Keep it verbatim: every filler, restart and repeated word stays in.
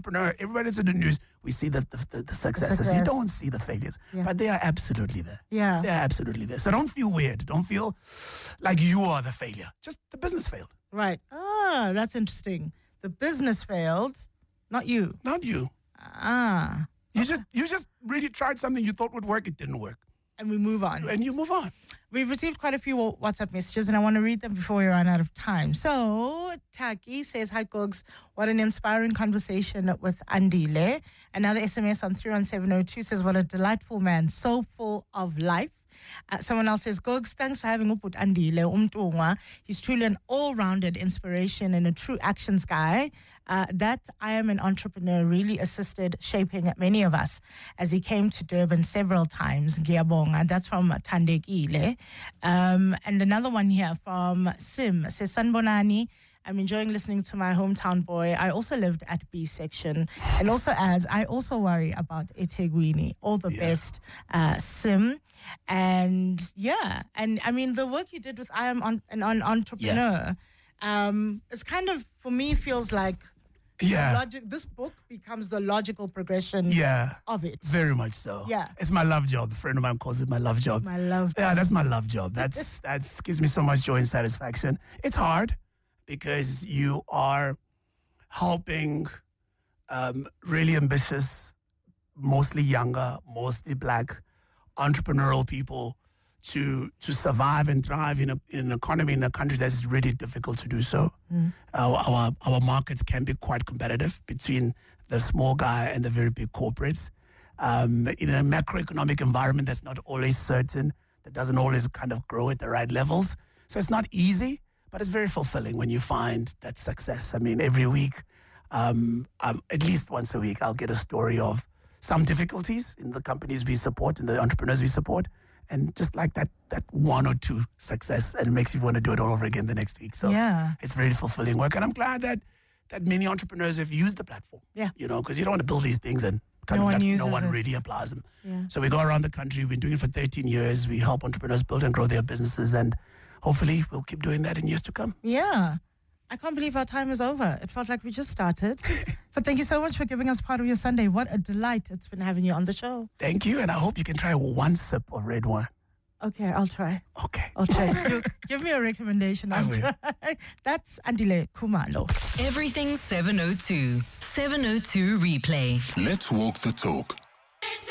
entrepreneur, everybody's in the news. We see the, the, the, the successes. Success. You don't see the failures, Yeah. but they are absolutely there. Yeah. They're absolutely there. So don't feel weird. Don't feel like you are the failure. Just the business failed. Right. Ah, that's interesting. The business failed, not you. Not you. Ah. You just you just really tried something you thought would work. It didn't work. And we move on. And you move on. We've received quite a few WhatsApp messages, and I want to read them before we run out of time. So, Taki says, hi, Gogs. What an inspiring conversation with Andile. Another S M S on three one seven oh two says, what a delightful man, so full of life. Uh, someone else says, Gogs, thanks for having Uput Andile Umtungwa. He's truly an all-rounded inspiration and a true actions guy. Uh, that I am an entrepreneur really assisted shaping many of us as he came to Durban several times. Ngiyabonga. That's from Tandekile. Um, and another one here from Sim says, Sanbonani, I'm enjoying listening to my hometown boy. I also lived at B section. And also adds, I also worry about eThekwini. All the yeah. best, uh, Sim. And yeah, and I mean, the work you did with I Am on, an, an Entrepreneur, yeah. um, it's kind of, for me, feels like yeah. logic, this book becomes the logical progression yeah. of it. Very much so. Yeah. It's my love job. A friend of mine calls it my love job. My love job. Yeah, that's my love job. That's that's gives me so much joy and satisfaction. It's hard because you are helping um, really ambitious, mostly younger, mostly black, entrepreneurial people to to survive and thrive in, a, in an economy in a country that is really difficult to do so. Mm. Our, our our markets can be quite competitive between the small guy and the very big corporates. Um, in a macroeconomic environment that's not always certain, that doesn't always kind of grow at the right levels. So it's not easy, but it's very fulfilling when you find that success. I mean, every week, um, um, at least once a week, I'll get a story of some difficulties in the companies we support and the entrepreneurs we support. And just like that, that one or two success, and it makes you want to do it all over again the next week. So yeah. it's very fulfilling work. And I'm glad that that many entrepreneurs have used the platform. Yeah. You know, because you don't want to build these things and kind no of one, like, uses no one it. really applies them. Yeah. So we go around the country. We've been doing it for thirteen years. We help entrepreneurs build and grow their businesses. And hopefully we'll keep doing that in years to come. Yeah. I can't believe our time is over. It felt like we just started. But thank you so much for giving us part of your Sunday. What a delight it's been having you on the show. Thank you. And I hope you can try one sip of red wine. Okay, I'll try. Okay. I'll try. Give, give me a recommendation. I'll I will. try. That's Andile Khumalo. Everything seven oh two. seven oh two replay. Let's walk the talk.